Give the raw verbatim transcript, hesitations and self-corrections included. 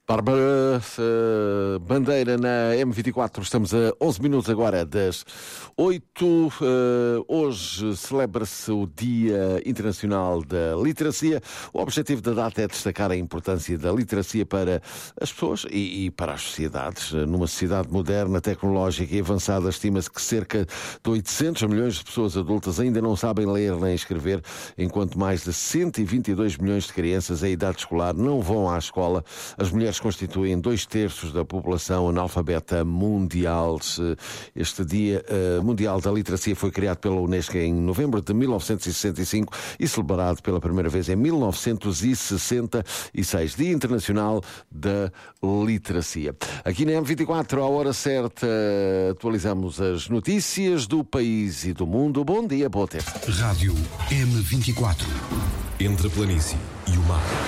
Bárbara uh, Bandeira na M vinte e quatro, estamos a onze minutos agora das oito. Uh, hoje celebra-se o Dia Internacional da Literacia. O objetivo da data é destacar a importância da literacia para as pessoas e, e para as sociedades. Numa sociedade moderna, tecnológica e avançada, estima-se que cerca de oitocentos milhões de pessoas adultas ainda não sabem ler nem escrever, enquanto mais de cento e vinte e dois milhões de crianças em idade escolar não vão à escola. As mulheres constituem dois terços da população analfabeta mundial. Este Dia uh, Mundial da Literacia foi criado pela Unesco em novembro de mil novecentos e sessenta e cinco e celebrado pela primeira vez em mil novecentos e sessenta e seis. Dia Internacional da Literacia. Aqui na M vinte e quatro, à hora certa, atualizamos as notícias do país e do mundo. Bom dia, boa terça. Rádio M vinte e quatro. Entre a planície e o mar.